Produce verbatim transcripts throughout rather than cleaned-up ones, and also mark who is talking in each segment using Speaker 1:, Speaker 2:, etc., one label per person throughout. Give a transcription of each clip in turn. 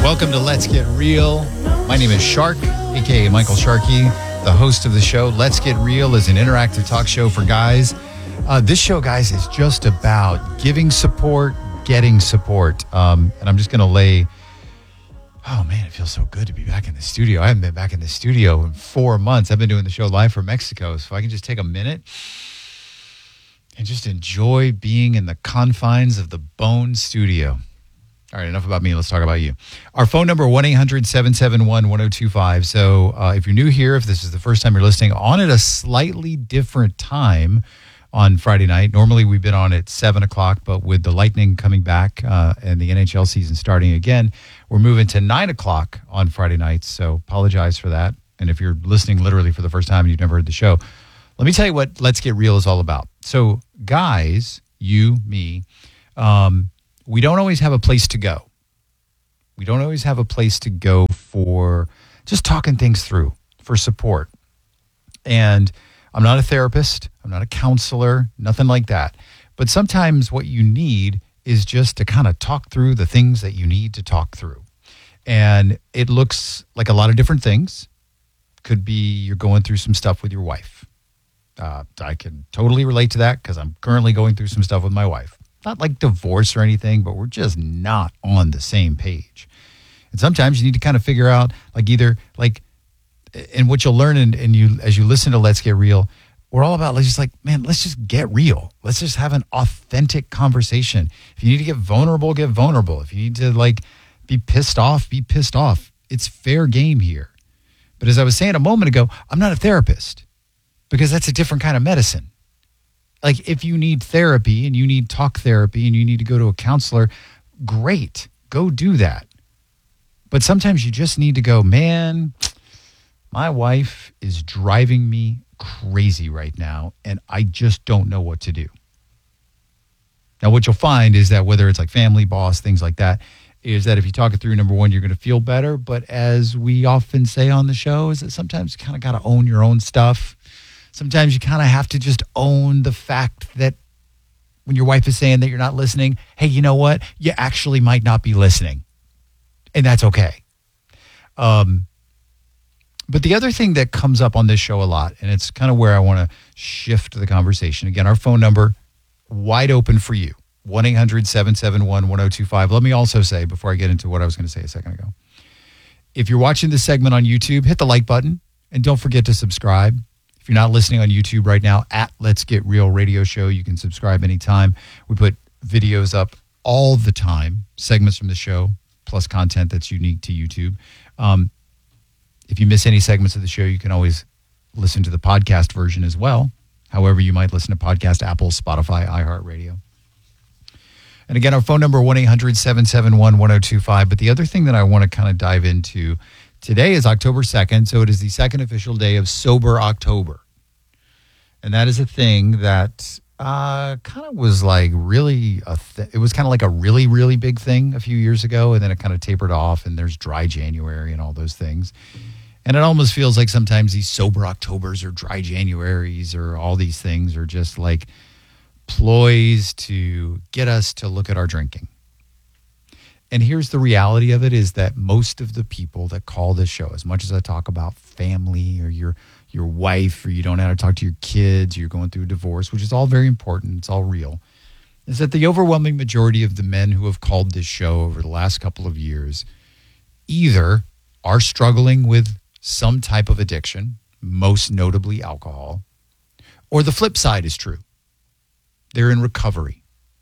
Speaker 1: Welcome to Let's Get Real. My name is Shark, a k a. Michael Sharkey, the host of the show. Let's Get Real is an interactive talk show for guys. Uh, this show, guys, is just about giving support, getting support. Um, and I'm just going to lay... Oh, man, it feels so good to be back in the studio. I haven't been back in the studio in four months. I've been doing the show live from Mexico, so I can just take a minute and just enjoy being in the confines of the Bone Studio. All right, enough about me. Let's talk about you. Our phone number, one eight hundred seven seven one one zero two five. So uh, if you're new here, if this is the first time you're listening, on at a slightly different time on Friday night. Normally we've been on at seven o'clock, but with the Lightning coming back uh, and the N H L season starting again, we're moving to nine o'clock on Friday nights. So apologize for that. And if you're listening literally for the first time and you've never heard the show, let me tell you what Let's Get Real is all about. So guys, you, me, um, we don't always have a place to go. We don't always have a place to go for just talking things through, for support. And I'm not a therapist. I'm not a counselor, nothing like that. But sometimes what you need is just to kind of talk through the things that you need to talk through. And it looks like a lot of different things. Could be you're going through some stuff with your wife. Uh, I can totally relate to that because I'm currently going through some stuff with my wife. Not like divorce or anything, but we're just not on the same page. And sometimes you need to kind of figure out, like either, like, and what you'll learn and, and you as you listen to Let's Get Real, we're all about, let's just like, man, let's just get real. Let's just have an authentic conversation. If you need to get vulnerable, get vulnerable. If you need to like be pissed off, be pissed off. It's fair game here. But as I was saying a moment ago, I'm not a therapist because that's a different kind of medicine. Like if you need therapy and you need talk therapy and you need to go to a counselor, great, go do that. But sometimes you just need to go, man, my wife is driving me crazy right now and I just don't know what to do. Now, what you'll find is that whether it's like family, boss, things like that, is that if you talk it through, number one, you're going to feel better. But as we often say on the show, is that sometimes you kind of got to own your own stuff. Sometimes you kind of have to just own the fact that when your wife is saying that you're not listening, hey, you know what? You actually might not be listening. And that's okay. Um, but the other thing that comes up on this show a lot, and it's kind of where I want to shift the conversation. Again, our phone number, wide open for you, one eight hundred seven seven one one zero two five. Let me also say, before I get into what I was going to say a second ago, if you're watching this segment on YouTube, hit the like button and don't forget to subscribe. If you're not listening on YouTube right now, at Let's Get Real Radio Show, you can subscribe anytime. We put videos up all the time, segments from the show, plus content that's unique to YouTube. Um, if you miss any segments of the show, you can always listen to the podcast version as well. However, you might listen to podcast, Apple, Spotify, iHeartRadio. And again, our phone number, one eight hundred seven seven one one zero two five. But the other thing that I want to kind of dive into today is October second, so it is the second official day of Sober October. And that is a thing that uh, kind of was like really, a th- it was kind of like a really, really big thing a few years ago, and then it kind of tapered off, and there's Dry January and all those things. And it almost feels like sometimes these Sober Octobers or Dry Januaries or all these things are just like ploys to get us to look at our drinking. And here's the reality of it is that most of the people that call this show, as much as I talk about family or your your wife, or you don't know how to talk to your kids, you're going through a divorce, which is all very important, it's all real, is that the overwhelming majority of the men who have called this show over the last couple of years either are struggling with some type of addiction, most notably alcohol, or the flip side is true. They're in recovery.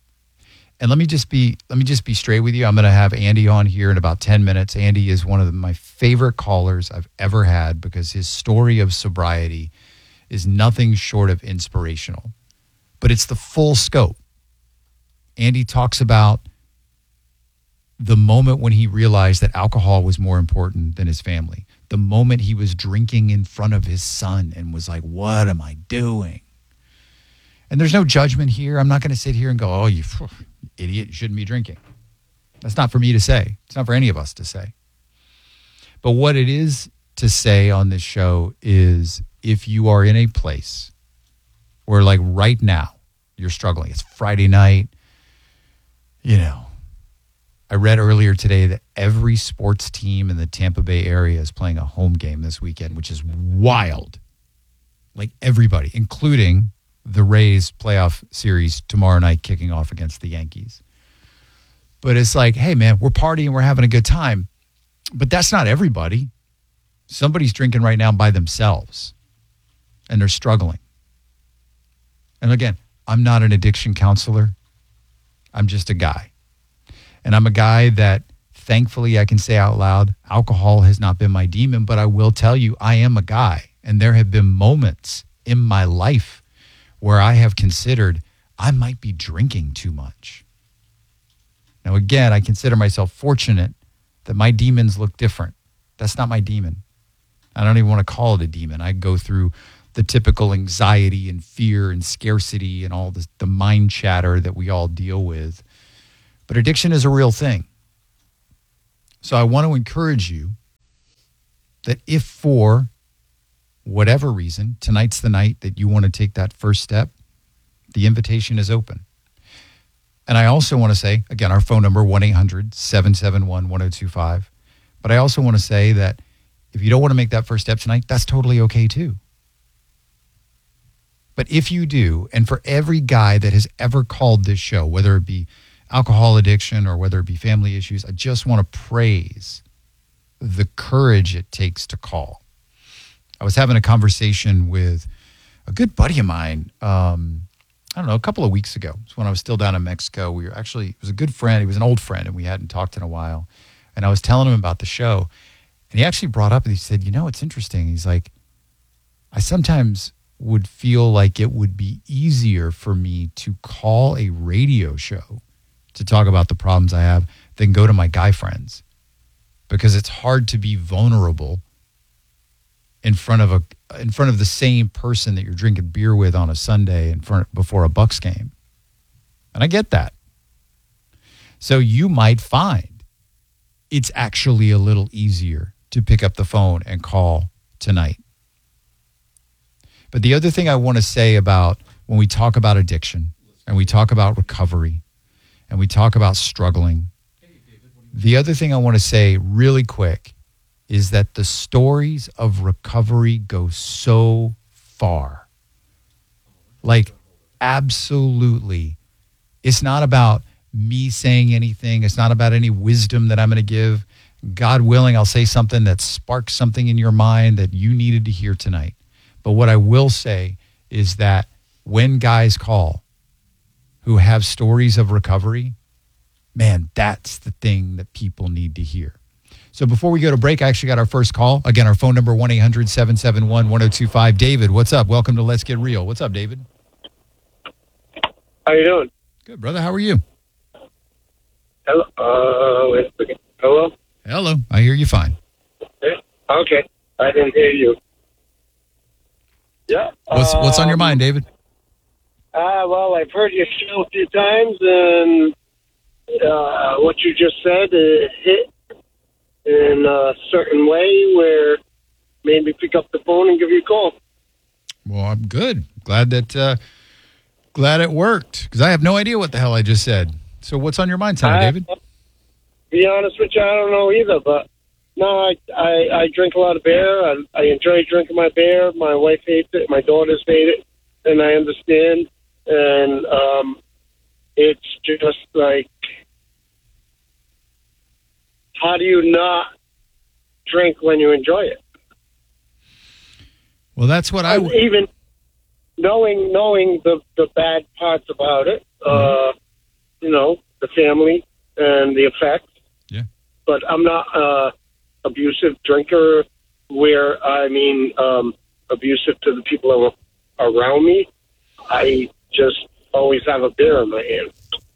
Speaker 1: And let me just be let me just be straight with you. I'm going to have Andy on here in about ten minutes. Andy is one of the, my favorite callers I've ever had because his story of sobriety is nothing short of inspirational. But it's the full scope. Andy talks about the moment when he realized that alcohol was more important than his family. The moment he was drinking in front of his son and was like, what am I doing? And there's no judgment here. I'm not going to sit here and go, oh, you idiot, you shouldn't be drinking. That's not for me to say. It's not for any of us to say. But what it is to say on this show is if you are in a place where like right now you're struggling, it's Friday night, you know, I read earlier today that every sports team in the Tampa Bay area is playing a home game this weekend, which is wild. Like everybody, including the Rays playoff series tomorrow night kicking off against the Yankees. But it's like, hey, man, we're partying, we're having a good time. But that's not everybody. Somebody's drinking right now by themselves, and they're struggling. And again, I'm not an addiction counselor. I'm just a guy. And I'm a guy that, thankfully, I can say out loud, alcohol has not been my demon, but I will tell you, I am a guy. And there have been moments in my life where I have considered I might be drinking too much. Now, again, I consider myself fortunate that my demons look different. That's not my demon. I don't even want to call it a demon. I go through the typical anxiety and fear and scarcity and all this, the mind chatter that we all deal with. But addiction is a real thing. So I want to encourage you that if for whatever reason, tonight's the night that you want to take that first step, the invitation is open. And I also want to say, again, our phone number, one eight hundred seven seven one one oh two five. But I also want to say that if you don't want to make that first step tonight, that's totally okay too. But if you do, and for every guy that has ever called this show, whether it be alcohol addiction or whether it be family issues, I just want to praise the courage it takes to call. I was having a conversation with a good buddy of mine, um, I don't know, a couple of weeks ago. It's when I was still down in Mexico. We were actually, it was a good friend. He was an old friend, and we hadn't talked in a while. And I was telling him about the show. And he actually brought up and he said, you know, it's interesting. He's like, I sometimes would feel like it would be easier for me to call a radio show to talk about the problems I have than go to my guy friends. Because it's hard to be vulnerable in front of a in front of the same person that you're drinking beer with on a Sunday in front before a Bucks game. And I get that. So you might find it's actually a little easier to pick up the phone and call tonight. But the other thing I want to say about when we talk about addiction and we talk about recovery and we talk about struggling, the other thing I want to say really quick is that the stories of recovery go so far. Like, absolutely. It's not about me saying anything. It's not about any wisdom that I'm going to give. God willing, I'll say something that sparks something in your mind that you needed to hear tonight. But what I will say is that when guys call who have stories of recovery, man, that's the thing that people need to hear. So before we go to break, I actually got our first call. Again, our phone number, one eight hundred seven seven one one oh two five. David, what's up? Welcome to Let's Get Real. What's up, David?
Speaker 2: How you doing?
Speaker 1: Good, brother. How are you?
Speaker 2: Hello. Uh, wait a second. Hello?
Speaker 1: Hello. I hear you fine.
Speaker 2: Okay. I didn't hear you. Yeah.
Speaker 1: What's
Speaker 2: um,
Speaker 1: What's on your mind, David?
Speaker 2: Uh, well, I've heard your show a few times, and uh, what you just said uh, hit in a certain way where made me pick up the phone and give you a call.
Speaker 1: Well, I'm good. Glad that uh, glad it worked, because I have no idea what the hell I just said. So what's on your mind tonight, David?
Speaker 2: To be honest with you, I don't know either, but no, I, I, I drink a lot of beer. I, I enjoy drinking my beer. My wife hates it. My daughters hate it, and I understand. And um, it's just like, how do you not drink when you enjoy it?
Speaker 1: Well, that's what I would...
Speaker 2: Even knowing knowing the, the bad parts about it, mm-hmm. uh, you know, the family and the effects.
Speaker 1: Yeah.
Speaker 2: But I'm not uh abusive drinker where, I mean, um, abusive to the people around me. I just always have a beer in my hand.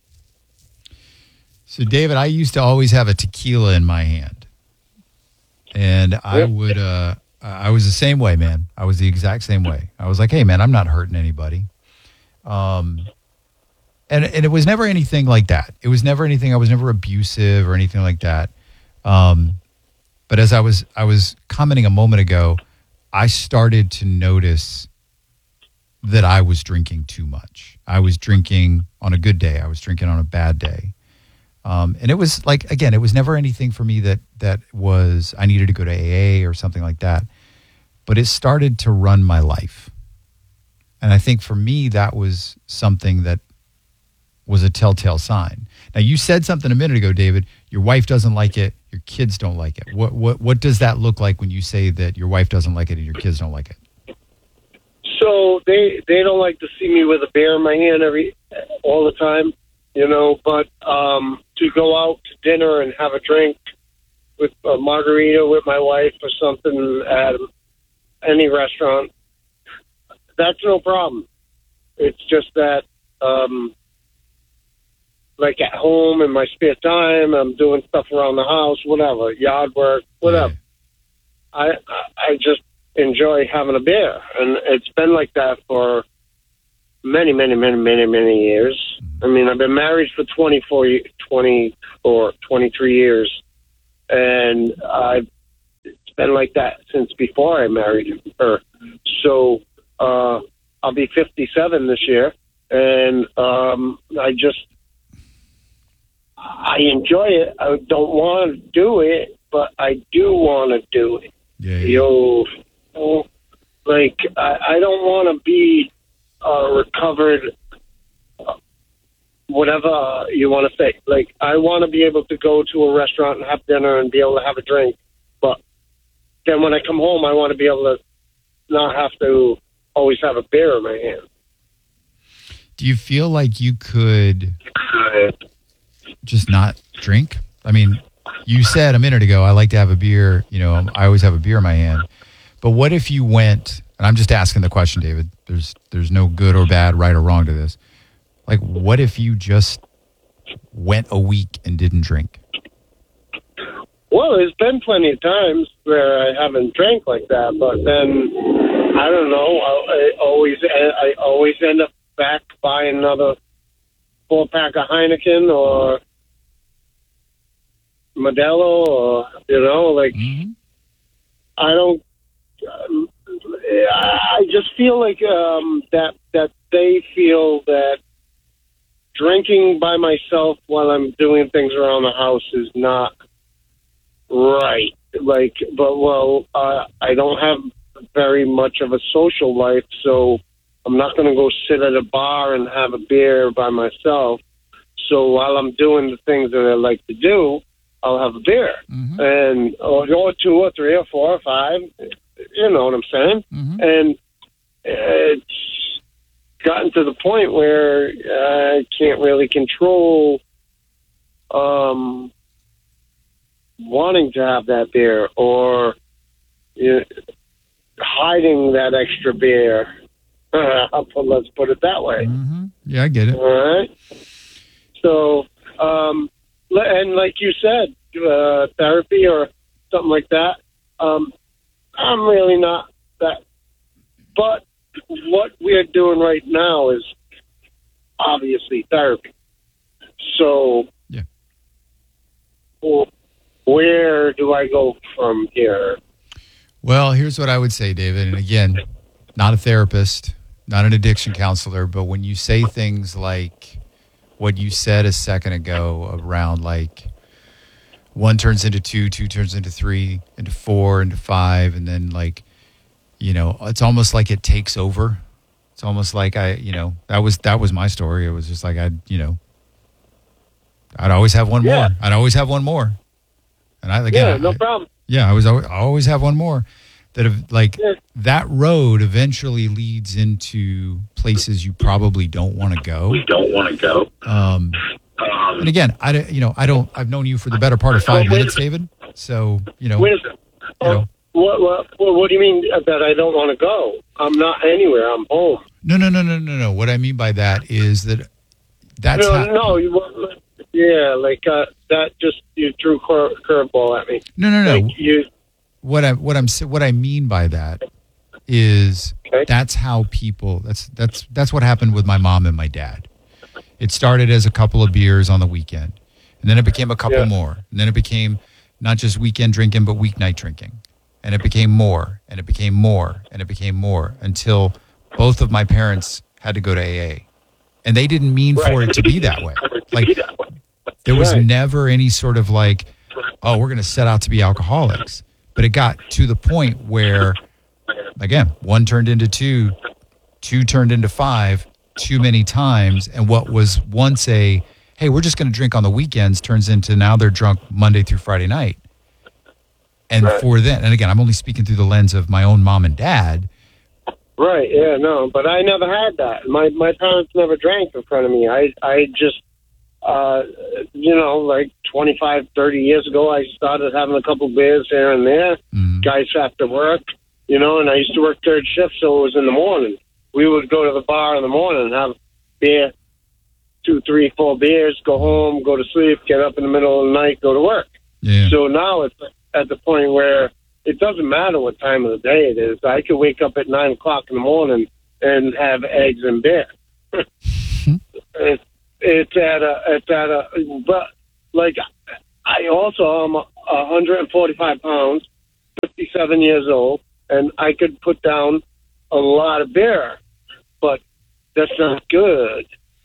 Speaker 1: So, David, I used to always have a tequila in my hand. And I would, uh, I was the same way, man. I was the exact same way. I was like, hey, man, I'm not hurting anybody. Um, and, and it was never anything like that. It was never anything, I was never abusive or anything like that. Um, but as I was, I was commenting a moment ago, I started to notice that I was drinking too much. I was drinking on a good day. I was drinking on a bad day. Um, and it was like, again, it was never anything for me that that was, I needed to go to A A or something like that. But it started to run my life. And I think for me, that was something that was a telltale sign. Now, you said something a minute ago, David. Your wife doesn't like it. Your kids don't like it. What what what does that look like when you say that your wife doesn't like it and your kids don't like it?
Speaker 2: So they they don't like to see me with a beer in my hand every all the time, you know. But um, to go out to dinner and have a drink with a margarita with my wife or something at any restaurant, that's no problem. It's just that, um, like at home in my spare time, I'm doing stuff around the house, whatever, yard work, whatever. Yeah. I I just enjoy having a beer, and it's been like that for many, many, many, many, many years. I mean, I've been married for twenty-four, twenty-four, twenty-three years, and I've it's been like that since before I married her. So uh, I'll be fifty-seven this year, and um, I just I enjoy it. I don't want to do it, but I do want to do it.
Speaker 1: Yeah.
Speaker 2: Yo, like I, I don't want to be uh, recovered, uh, whatever you want to say. Like I want to be able to go to a restaurant and have dinner and be able to have a drink, but then when I come home, I want to be able to not have to always have a beer in my hand.
Speaker 1: Do you feel like you could just not drink? I mean, you said a minute ago, I like to have a beer. You know, I always have a beer in my hand. But what if you went, and I'm just asking the question, David. There's there's no good or bad, right or wrong to this. Like, what if you just went a week and didn't drink?
Speaker 2: Well, there's been plenty of times where I haven't drank like that, but then I don't know. I, I always I always end up back buying another four pack of Heineken or Modelo, or you know, like mm-hmm. I don't. Um, I just feel like um, that that they feel that drinking by myself while I'm doing things around the house is not right. Like, but well, uh, I don't have very much of a social life, so I'm not going to go sit at a bar and have a beer by myself. So while I'm doing the things that I like to do, I'll have a beer, mm-hmm. and or, or two or three or four or five. You know what I'm saying? Mm-hmm. And it's gotten to the point where I can't really control um, wanting to have that beer or you know, hiding that extra beer. Uh, let's put it that way.
Speaker 1: Mm-hmm. Yeah, I get it.
Speaker 2: All right. So, um, and like you said, uh, therapy or something like that. Um, I'm really not that. But what we're doing right now is obviously therapy. So,
Speaker 1: yeah.
Speaker 2: Where do I go from here?
Speaker 1: Well, here's what I would say, David. And again, not a therapist, not an addiction counselor, but when you say things like what you said a second ago around like one turns into two, two turns into three, into four, into five, and then like, you know, it's almost like it takes over. It's almost like I, you know, that was that was my story. It was just like I'd, you know, I'd always have one
Speaker 2: yeah.
Speaker 1: more. I'd always have one more. And I again,
Speaker 2: yeah, no
Speaker 1: I,
Speaker 2: problem.
Speaker 1: Yeah, I was always, I always have one more. That have, like
Speaker 2: yeah.
Speaker 1: that road eventually leads into places you probably don't want to go.
Speaker 2: We don't want to go.
Speaker 1: Um, um, and again, I you know I don't. I've known you for the better part of five oh, minutes, David. So you know.
Speaker 2: Wait a second.
Speaker 1: You know,
Speaker 2: what, what, what, what do you mean that I don't want to go? I'm not anywhere. I'm home.
Speaker 1: No, no, no, no, no, no. What I mean by that is that that's
Speaker 2: no,
Speaker 1: how,
Speaker 2: no. You, yeah, like uh, that. Just you threw cur- curveball at me.
Speaker 1: No, no, no.
Speaker 2: Like you.
Speaker 1: What I what I'm what I mean by that is
Speaker 2: okay.
Speaker 1: that's how people that's that's that's what happened with my mom and my dad. It started as a couple of beers on the weekend, and then it became a couple
Speaker 2: yeah.
Speaker 1: more, and then it became not just weekend drinking but weeknight drinking, and it became more, and it became more, and it became more until both of my parents had to go to A A, and they didn't mean
Speaker 2: right.
Speaker 1: for it to be that way. Like There was
Speaker 2: Right.
Speaker 1: never any sort of like, oh, we're going to set out to be alcoholics. But it got to the point where, again, one turned into two, two turned into five, too many times. And what was once a, hey, we're just going to drink on the weekends turns into now they're drunk Monday through Friday night. And
Speaker 2: Right.
Speaker 1: for then, and again, I'm only speaking through the lens of my own mom and dad.
Speaker 2: Right, yeah, no, but I never had that. My my parents never drank in front of me. I I just, uh, you know, like twenty-five, thirty years ago, I started having a couple beers here and there.
Speaker 1: Mm.
Speaker 2: Guys after work, you know, and I used to work third shift, so it was in the morning. We would go to the bar in the morning and have beer, two, three, four beers, go home, go to sleep, get up in the middle of the night, go to work.
Speaker 1: Yeah.
Speaker 2: So now it's at the point where it doesn't matter what time of the day it is. I could wake up at nine o'clock in the morning and have eggs and beer. it's, it's at a, it's at a, but like I also am one hundred forty-five pounds, fifty-seven years old, and I could put down a lot of beer, but that's not good.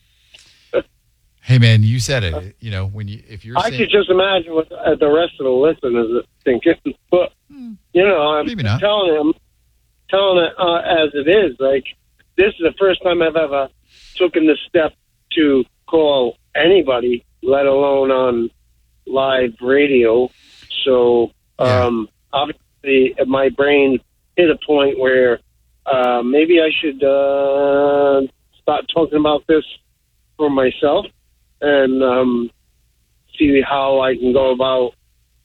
Speaker 1: Hey man, you said it. You know, when you if you're
Speaker 2: I
Speaker 1: saying,
Speaker 2: could just imagine what uh, the rest of the listeners are thinking, but you know, I'm
Speaker 1: Maybe not.
Speaker 2: telling them, telling it uh, as it is. Like this is the first time I've ever taken the step to call anybody, let alone on live radio. So um, obviously, my brain hit a point where uh, maybe I should uh, start talking about this for myself. And um, see how I can go about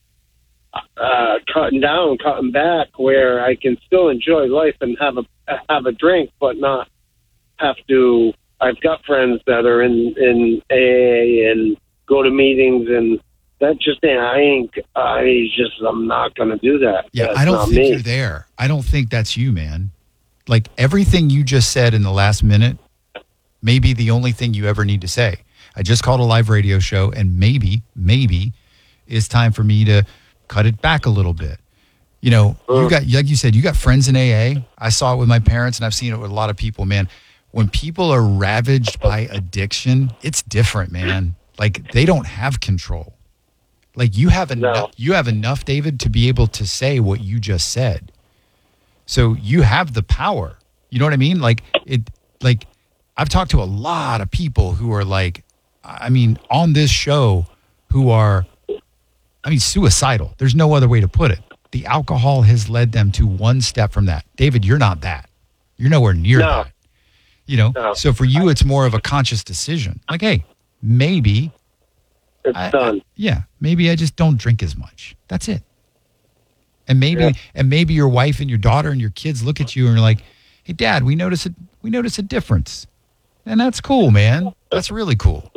Speaker 2: uh, cutting down, cutting back, where I can still enjoy life and have a have a drink, but not have to. I've got friends that are in in A A and go to meetings, and that just ain't. I ain't. I just. I'm not going to do that.
Speaker 1: yeah,
Speaker 2: That's
Speaker 1: I don't
Speaker 2: not
Speaker 1: think
Speaker 2: me.
Speaker 1: you're there. I don't think that's you, man. Like everything you just said in the last minute may be the only thing you ever need to say. I just called a live radio show, and maybe, maybe it's time for me to cut it back a little bit. You know, you got, like you said, you got friends in A A. I saw it with my parents, and I've seen it with a lot of people, man. When people are ravaged by addiction, it's different, man. Like they don't have control. Like you have enough,
Speaker 2: No.
Speaker 1: you have enough, David, to be able to say what you just said. So you have the power. You know what I mean? Like it, like I've talked to a lot of people who are like, I mean, on this show who are, I mean, suicidal. There's no other way to put it. The alcohol has led them to one step from that. David, you're not that. You're nowhere near
Speaker 2: No.
Speaker 1: that. You know,
Speaker 2: No.
Speaker 1: so for you, it's more of a conscious decision. Like, hey, maybe,
Speaker 2: It's
Speaker 1: I-
Speaker 2: done.
Speaker 1: I- yeah, maybe I just don't drink as much. That's it. And maybe,
Speaker 2: Yeah.
Speaker 1: and maybe your wife and your daughter and your kids look at you and are like, "Hey, Dad, we notice a we notice a difference," and that's cool, man. That's really cool.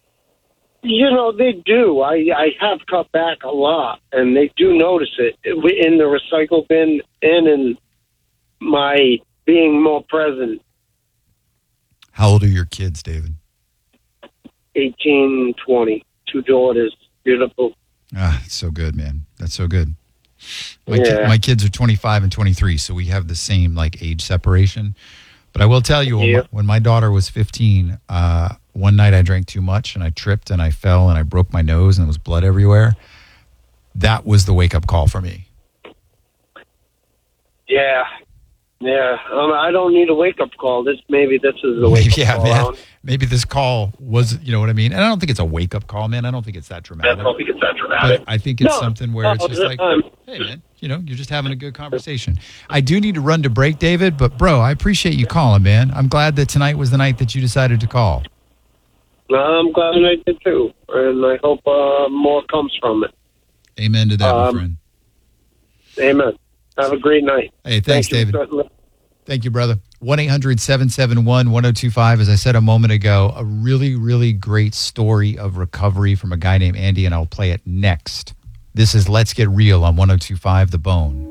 Speaker 2: You know, they do. I, I have cut back a lot, and they do notice it in the recycle bin and in my being more present.
Speaker 1: How old are your kids, David?
Speaker 2: eighteen, twenty, two daughters, beautiful.
Speaker 1: Ah, it's so good, man. That's so good. My, ki-
Speaker 2: Yeah.
Speaker 1: my kids are twenty-five and twenty-three, so we have the same like age separation. But I will tell you, when,
Speaker 2: Yeah.
Speaker 1: my, when my daughter was fifteen, uh, one night I drank too much and I tripped and I fell and I broke my nose and there was blood everywhere. That was the wake up call for me.
Speaker 2: Yeah. Yeah. Um, I don't need a wake-up call. This Maybe this is the
Speaker 1: Maybe,
Speaker 2: wake-up
Speaker 1: yeah,
Speaker 2: call.
Speaker 1: man.
Speaker 2: I don't-
Speaker 1: Maybe this call was, you know what I mean? And I don't think it's a wake up call, man. I don't think it's that
Speaker 2: I
Speaker 1: dramatic.
Speaker 2: don't think it's that dramatic.
Speaker 1: But I think it's
Speaker 2: No.
Speaker 1: something where it's
Speaker 2: No,
Speaker 1: just like,
Speaker 2: um,
Speaker 1: hey, man, you know, you're just having a good conversation. I do need to run to break, David, but bro, I appreciate you calling, man. I'm glad that tonight was the night that you decided to call.
Speaker 2: I'm glad I did too, and I hope uh, more comes from it.
Speaker 1: Amen to that, my
Speaker 2: Um,
Speaker 1: friend.
Speaker 2: Amen. Have a great night.
Speaker 1: Hey, thanks,
Speaker 2: Thank you.
Speaker 1: David. Thank you, brother. one eight hundred seven seven one one zero two five. As I said a moment ago, a really, really great story of recovery from a guy named Andy, and I'll play it next. This is Let's Get Real on one oh two five The Bone.